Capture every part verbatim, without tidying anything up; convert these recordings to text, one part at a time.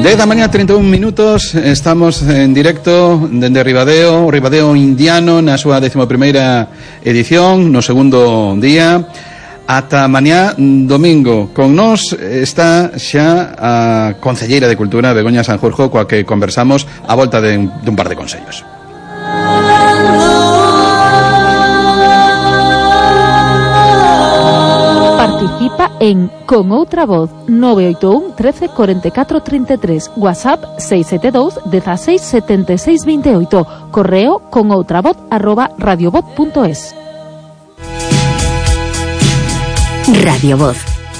dez da mañá, trinta e un minutos. Estamos en directo dende Ribadeo, Ribadeo Indiano, na súa décima primeira edición, no segundo día. Ata mañá domingo. Con nós está xa a concelleira de Cultura, Begoña Sanjurjo, coa que conversamos a volta de un, de un par de consellos. Participa en Con Outra Voz nove oito un, trece, cuarenta y cuatro, treinta y tres, WhatsApp seis siete dos, dieciséis, setenta y seis, veintiocho, correo conoutravoz arroba radiovoz punto es. Radio Voz.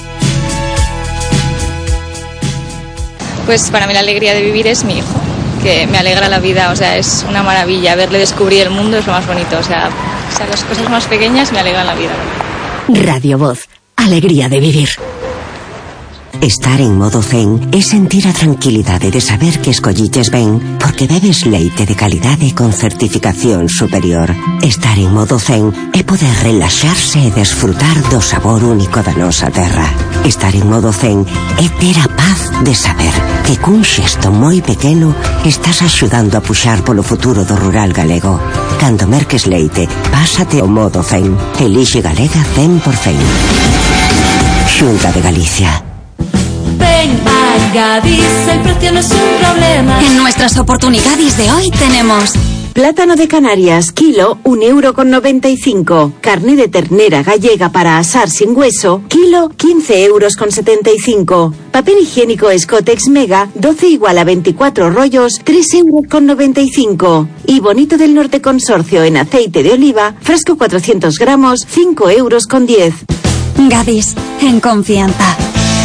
Pues para mí la alegría de vivir es mi hijo, que me alegra la vida, o sea, es una maravilla. Verle descubrir el mundo es lo más bonito, o sea, o sea las cosas más pequeñas me alegran la vida. Radio Voz. Alegría de vivir. Estar en modo zen é sentir a tranquilidade de saber que escolliches ben porque bebes leite de calidade con certificación superior. Estar en modo zen é poder relaxarse e desfrutar do sabor único da nosa terra. Estar en modo zen é ter a paz de saber que cun xesto moi pequeno estás axudando a puxar polo futuro do rural galego. Cando merques leite, pásate ao modo zen. Elixe Galega cen por cen. Xunta de Galicia. Ven a Gadis, el precio no es un problema. En nuestras oportunidades de hoy tenemos plátano de Canarias, kilo, un euro con noventa y cinco. Carne de ternera gallega para asar sin hueso, kilo, quince euros con setenta y cinco. Papel higiénico Scotex Mega, doce igual a veinticuatro rollos, tres euros con noventa y cinco. Y Bonito del Norte Consorcio en aceite de oliva, frasco cuatrocientos gramos, cinco euros con diez. Gadis, en confianza.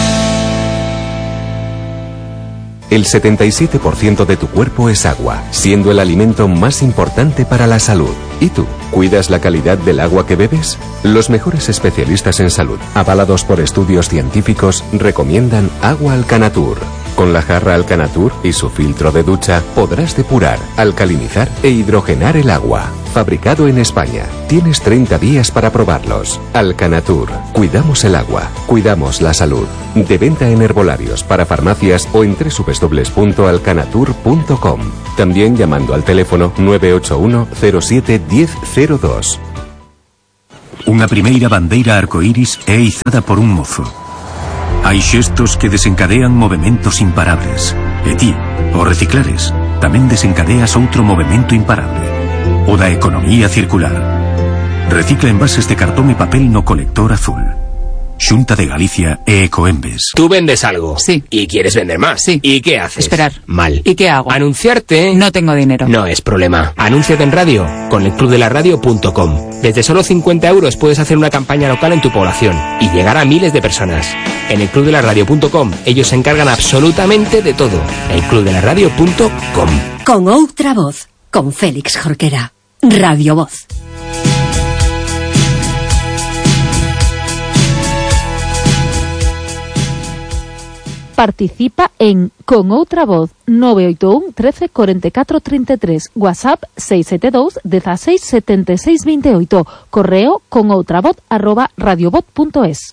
El setenta y siete por ciento de tu cuerpo es agua, siendo el alimento más importante para la salud. ¿Y tú? ¿Cuidas la calidad del agua que bebes? Los mejores especialistas en salud, avalados por estudios científicos, recomiendan Agua Alcanatur. Con la jarra Alcanatur y su filtro de ducha podrás depurar, alcalinizar e hidrogenar el agua. Fabricado en España. Tienes treinta días para probarlos. Alcanatur. Cuidamos el agua. Cuidamos la salud. De venta en herbolarios, para farmacias o en doble u doble u doble u punto alcanatur punto com. También llamando al teléfono nueve ocho uno, cero siete, diez, cero dos. Unha primeira bandeira arcoíris é izada por un mozo. Hai xestos que desencadean movementos imparables. E ti, ao reciclares, tamén desencadeas outro movemento imparable. O da economía circular. Recicla envases de cartón e papel no colector azul. Xunta de Galicia e Ecoembes. Tú vendes algo. Sí. Y quieres vender más. Sí. ¿Y qué haces? Esperar. Mal. ¿Y qué hago? Anunciarte. No tengo dinero. No es problema. Anúnciate en radio con el club de la radio punto com. Desde solo cincuenta euros puedes hacer una campaña local en tu población y llegar a miles de personas. En el club de la radio punto com ellos se encargan absolutamente de todo. el club de la radio punto com. Con Outra Voz, con Félix Jorquera. Radio Voz. Participa en Con Outra Voz nove oito un, trece, cuarenta y cuatro, treinta y tres, WhatsApp seis siete dos, dieciséis, setenta y seis, veintiocho, correo conoutravoz arroba radiovoz punto es.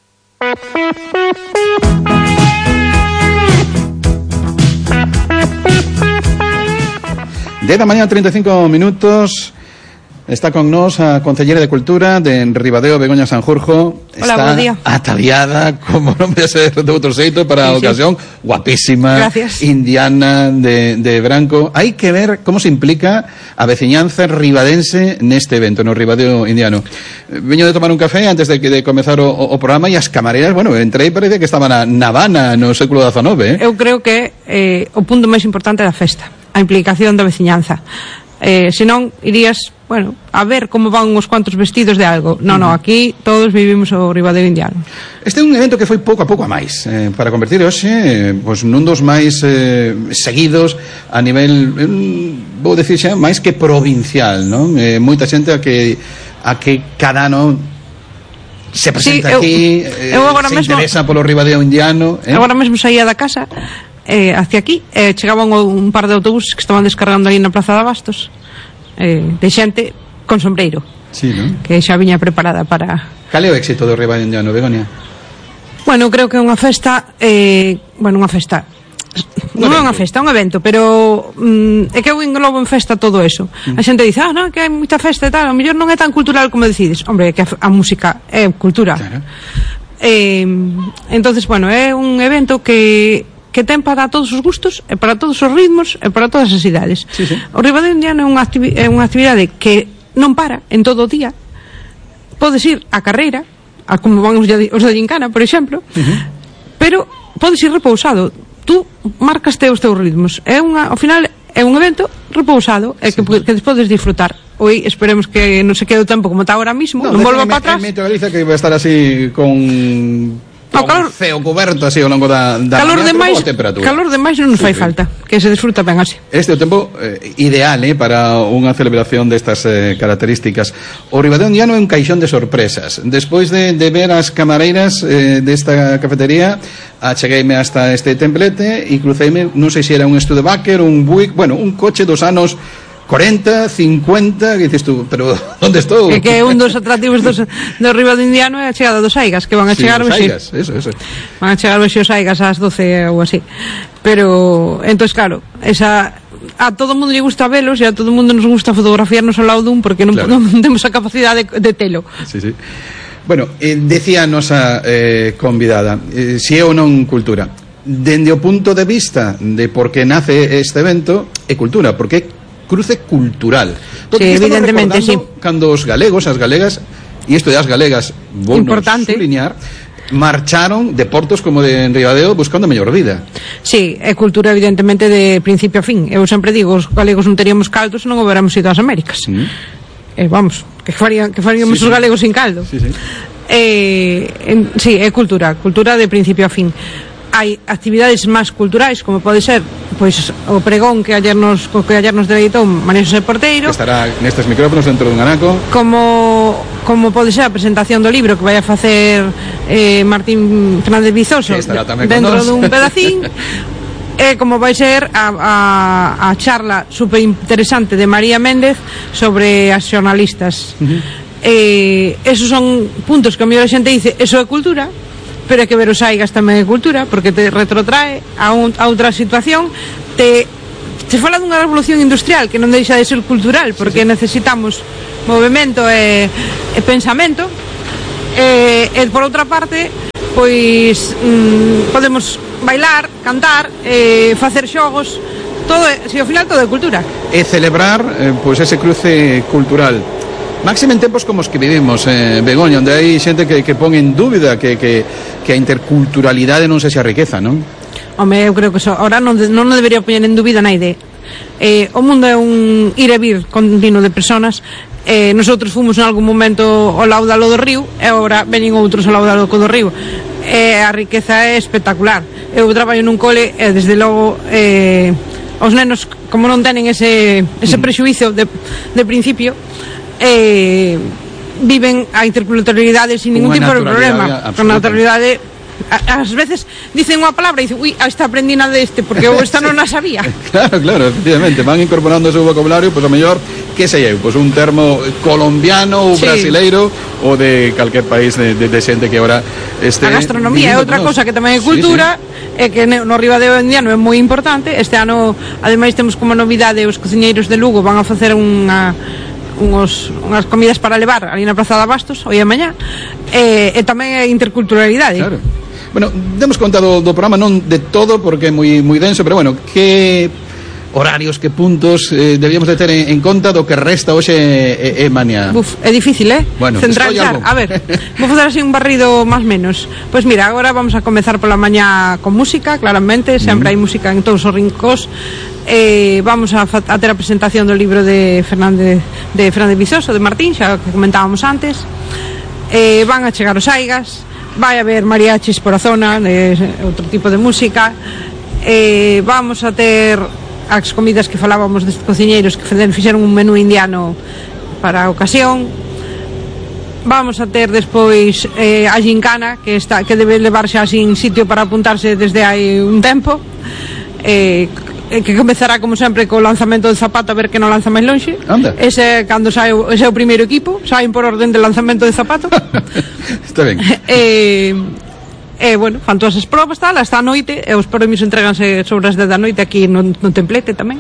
dez da mañá, treinta y cinco minutos. Está con nos a concelleira de Cultura de Ribadeo, Begoña Sanjurjo. Hola, está buen día. ataviada, como non vai ser de outro xeito, para a sí, ocasión. Sí. Guapísima, Gracias. indiana, de, de branco. Hai que ver como se implica a veciñanza ribadense neste evento, no Ribadeo Indiano. Veño de tomar un café antes de, de comezar o, o programa e as camareras, bueno, entrei e parece que estaban na Habana no século dezenove. Eh? Eu creo que eh, o punto máis importante da festa, a implicación da veciñanza. Eh, senón irías, bueno, a ver como van uns cuantos vestidos de algo. No, no, aquí todos vivimos o Ribadeo Indiano. Este é un evento que foi pouco a pouco a máis, eh, para convertir hoxe eh, pois, nun dos máis eh, seguidos a nivel, eh, vou dicir xa, máis que provincial, non? Eh, moita xente a que a que cada ano se presenta sí, eu, aquí, eh, eu agora se mesmo, interesa polo Ribadeo Indiano. Eh? Agora mesmo saía da casa eh, hacia aquí, eh, chegaban un par de autobuses que estaban descargando aí na Plaza de Abastos, eh, de xente con sombreiro, sí, ¿no? Que xa viña preparada para... Cal é o éxito do Ribadeo Indiano, Begoña? Bueno, creo que é unha festa, eh, bueno, unha festa non é unha festa, é un evento, pero mm, é que eu englobo en festa todo eso. A xente dice, ah, non, que hai moita festa e tal, a mellor non é tan cultural como decides. Hombre, é que a, a música é cultura. Claro. Eh, entonces, bueno, é un evento que que ten para todos os gustos, e para todos os ritmos, e para todas as idades. Sí, sí. O Ribadeo Indiano é unha, activi- é unha actividade que non para en todo o día. Podes ir a carreira, a como van os de, os de Gincana, por exemplo, uh-huh. pero podes ir repousado. Tú marcaste os teus ritmos. É unha, ao final é un evento repousado e sí. que, que podes disfrutar. Hoy esperemos que non se quede o tempo como está ahora mismo, non, non volva para atrás. En Meteo Galicia que vai estar así con o calor, ceo coberto así ao longo da, da calor mañá, demais, temperatura. Calor demais non nos fai sí, falta, que se disfruta ben así. Este é o tempo eh, ideal eh, para unha celebración destas eh, características. O Ribadeo Indiano é un caixón de sorpresas. Despois de, de ver as camareiras eh, desta cafetería, achegueime hasta este templete e cruceime, non sei se era un Studebaker, un Buick, bueno, un coche dos anos cuarenta, cincuenta, que dices tú, pero onde estou? É que un dos atractivos dos, do Ribadeo Indiano é a chegada dos Aigas, que van a chegar sí, hoxe. Aigas, eso, eso. Van a chegar hoxe os Aigas ás doce ou así. Pero, entonces claro, esa a todo mundo lle gusta velos e a todo mundo nos gusta fotografiarnos ao lado dun porque non, claro. non temos a capacidade de, de telo. Sí, sí. Bueno, eh, decía a nosa eh, convidada, eh, si é ou non cultura. Dende o punto de vista de por que nace este evento, é cultura, porque é cruce cultural. Porque sí, evidentemente, sí. Cando os galegos, as galegas, e isto de as galegas, vou subliñar, marcharon de portos como de Ribadeo buscando mellor vida. Sí, é cultura evidentemente de principio a fin. Eu sempre digo, os galegos non teríamos caldo se non houbéramos ido ás Américas. Mm. Eh, vamos, que farían, que faríamos sí, os galegos sí. sin caldo. Sí, sí. Eh, en, sí, é cultura, cultura de principio a fin. Hai actividades máis culturais, como pode ser pois o pregón que ayer nos que ayer nos deleitou María José Porteiro, que estará nestes micrófonos dentro dun anaco, como como pode ser a presentación do libro que vai a facer eh, Martín Fernández Vizoso dentro dun pedacín. E como vai ser a, a, a charla super interesante de María Méndez sobre as xornalistas. Uh-huh. Eh, esos son puntos que a mellor a xente dice, eso é cultura, pero hai que ver os Aigas tamén é cultura, porque te retrotrae a, un, a outra situación. Te, te fala dunha revolución industrial que non deixa de ser cultural, porque sí, sí. necesitamos movimento e, e pensamento. E, e por outra parte, pois mm, podemos bailar, cantar, eh, facer xogos, todo, si ao final todo é cultura. E celebrar eh, pois ese cruce cultural. Máxime en tempos como os que vivimos, eh, Begoña, onde hai xente que, que pon en dúbida que, que, que a interculturalidade non sexa riqueza, non? Home, eu creo que eso, ahora non, non debería poñer en dúbida naide. Eh, o mundo é un ir e vir continuo de personas. Eh, nosotros fomos en algún momento ao lado do río e agora veñen outros ao lado do río. Eh, a riqueza é espectacular. Eu traballo nun cole e desde logo eh, os nenos, como non tenen ese, ese prexuízo de, de principio, eh, viven a interculturalidade sin ningún tipo de problema, con naturalidade. Ás veces dicen unha palabra e dicen, ui, esta aprendina deste porque eu esta non a sabía. Claro, claro, efectivamente, van incorporando o seu vocabulario, pois pues, a mellor, que sei eu, pois pues, un termo colombiano ou sí. brasileiro ou de calquer país de, de, de xente que agora este a gastronomía é outra cosa que tamén é cultura, sí, sí. é que no Ribadeo Indiano é moi importante. Este ano, ademais, temos como novidade os cociñeiros de Lugo van a facer unha Unos, unhas comidas para levar ali na Praza de Abastos hoy e mañá, e, e tamén é interculturalidade. Claro. Bueno, demos conta do, do programa, non de todo porque é moi, moi denso, pero bueno, que horarios, que puntos eh, debíamos de ter en, en conta do que resta hoxe e, e mañá? Buf, é difícil, eh? Bueno, centralizar. A ver, vou facer así un barrido máis menos. Pois pues mira, agora vamos a comezar pola mañá con música, claramente, sempre mm. hai música en todos os rincóns. Eh, vamos a, a ter a presentación do libro de Fernández de Fernández Vizoso, de Martín, xa que comentábamos antes. Eh, van a chegar os Aigas, vai haber mariachis por a zona, de outro tipo de música. Eh, vamos a ter as comidas que falábamos destes cociñeiros que fixeron un menú indiano para a ocasión. Vamos a ter despois eh, a gincana que, está, que debe levarse así en sitio para apuntarse desde hai un tempo. Eh, que comezará como sempre co lanzamento de zapato, a ver que non lanza máis lonxe. Anda. Ese cando sae, ese é o primeiro equipo, saen por orden de lanzamento de zapato. Está ben. Eh, E, bueno, fan todas as probas, tal, hasta a noite, e os premios entreganse sobre as dez da noite aquí no, no templete tamén.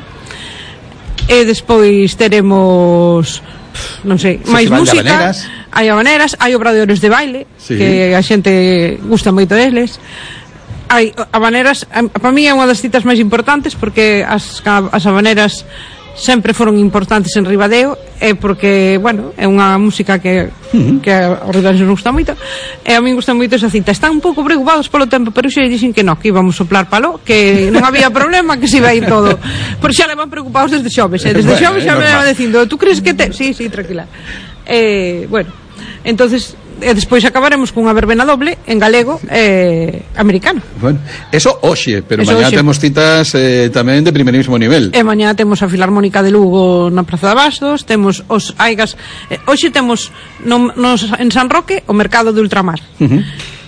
E despois teremos, non sei, máis música, hai habaneras, hai obradoiros de baile, sí, que a xente gusta moito deles. Hai habaneras, para mí é unha das citas máis importantes, porque as, as habaneras sempre foron importantes en Ribadeo, é porque, bueno, é unha música que uh-huh. que aos ribadenses nos gusta moito, e a mí gusta moito esa cita. Están un pouco preocupados polo tempo, pero xe dixen que no, que íbamos soplar palo, que non había problema, que se iba a ir todo, porque xa levan preocupados desde xoves, eh? desde xoves xa me levan dicindo, tú crees que te... Sí, sí, tranquila. Eh, bueno, entonces e despois acabaremos cunha verbena doble en galego e eh, americano. Bueno, eso hoxe, pero eso mañá oxe. Temos citas eh, tamén de primerísimo nivel. E mañá temos a Filarmónica de Lugo na Praza de Abastos, temos os Aigas, eh, hoxe temos no, nos, en San Roque o mercado de ultramar. Uh-huh.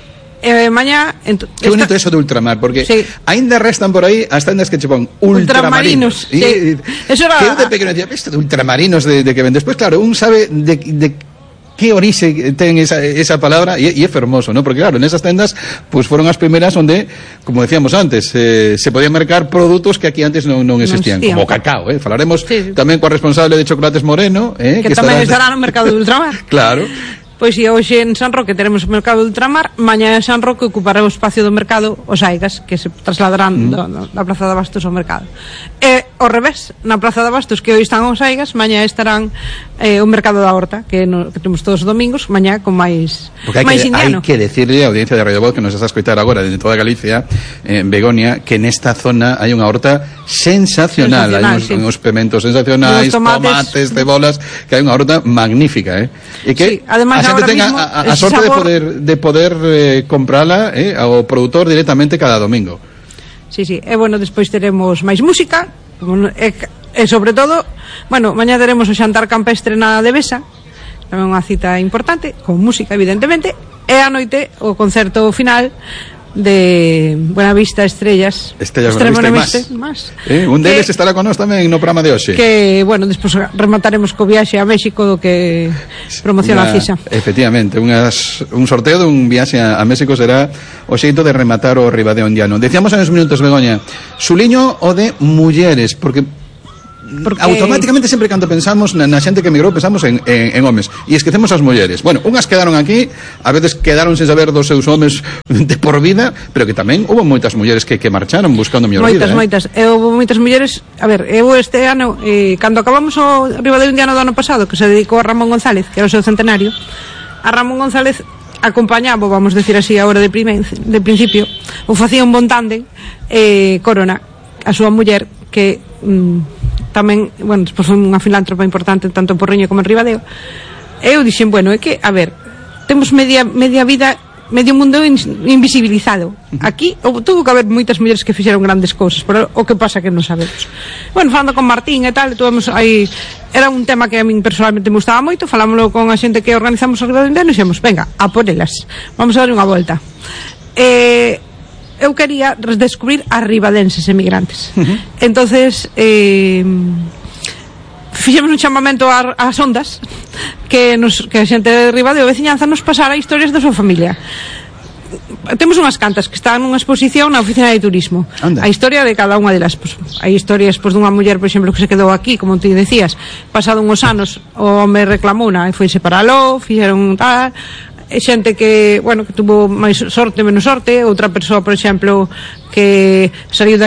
E mañá ent- que bonito esta... eso de ultramar, porque sí. Ainda restan por aí as tendas que che pon ultramarinos, ultramarinos sí. y, eso era... que eu de pequeno decía, isto de ultramarinos de, de que ven, despois claro, un sabe de, de que orixe ten esa, esa palabra, e, e é fermoso, ¿no? Porque claro, nesas tendas pues fueron as primeras onde, como decíamos antes, eh, se podían mercar produtos que aquí antes non, non existían, non como o cacao, eh? Falaremos sí, sí. tamén coa responsable de Chocolates Moreno, eh? que, que tamén estará no mercado de ultramar. Claro. Pois si hoxe en San Roque teremos o mercado de ultramar, mañá en San Roque ocupará o espacio do mercado os Aigas, que se trasladarán mm. do, do, da Praza de Abastos ao mercado. E ao revés, na Praza de Abastos que hoxe están os Aigas, mañá estarán eh, o mercado da Horta, que, no, que temos todos os domingos, mañá con máis máis indiano. Hai que decirle a audiencia de Radio Voz que nos está a escoitar agora desde toda Galicia, en Begoña, que nesta zona hai unha horta sensacional, sensacional hai uns, sí. uns pementos sensacionais, tomates, tomates, cebolas, que hai unha horta magnífica, eh? E que sí, además, a xente tenga mismo, a, a sorte sabor... de poder de poder eh, comprala eh, ao produtor directamente cada domingo. Sí, sí, e bueno, despois teremos máis música, e, e sobre todo, bueno, mañá teremos o xantar campestre na Devesa, tamén unha cita importante, con música evidentemente, e a noite o concerto final de Buenavista Estrellas Estrellas Buenavista e máis eh, un deles que, estará con nós tamén no programa de hoxe, que, bueno, despois remataremos co viaxe a México do que promociona a Cisa. Efectivamente, unhas, un sorteo dun viaxe a, a México será o xeito de rematar o Ribadeo indiano. Decíamos en uns minutos, Begoña, suliño o de mulleres, porque Porque... automáticamente sempre cando pensamos na, na xente que emigrou pensamos en, en, en homes e esquecemos as mulleres. Bueno, unhas quedaron aquí, a veces quedaron sen saber dos seus homes de por vida, pero que tamén houve moitas mulleres que, que marcharon buscando mellor vida. Moitas, moitas, eh? e houve moitas mulleres. A ver, eu este ano eh, cando acabamos o Ribadeo indiano do ano pasado, que se dedicou a Ramón González, que era o seu centenario, a Ramón González acompañaba, vamos decir así agora de, prime, de principio, o facía un bon tándem eh, Corona, a súa muller, que mm, tamén, bueno, despois foi unha filántropa importante tanto en Porriño como en Ribadeo. Eu dixen, bueno, é que, a ver, temos media, media vida, medio mundo in, invisibilizado. Aquí tuvo que haber moitas mulleres que fixeron grandes cousas, pero o que pasa que non sabemos. Bueno, falando con Martín e tal, tuvemos aí, era un tema que a min personalmente me gustaba moito, falámoslo con a xente que organizamos o Ribadeo indiano e dixemos, venga, a por elas, vamos a dar unha volta. Eh... eu quería descubrir as ribadenses emigrantes. Uh-huh. Entonces eh, fixemos un chamamento ás ondas que, nos, que a xente de Ribadeo veciñanza nos pasara historias da súa familia. Temos unhas cantas que están nunha exposición na oficina de turismo. Anda. A historia de cada unha delas, pues, hai historias pues, dunha muller, por exemplo, que se quedou aquí, como ti decías, pasado uns anos o home reclamou e foise para aló, fixeron tal. E xente que, bueno, que tuvo máis sorte, menos sorte, outra persoa, por exemplo, que saiu da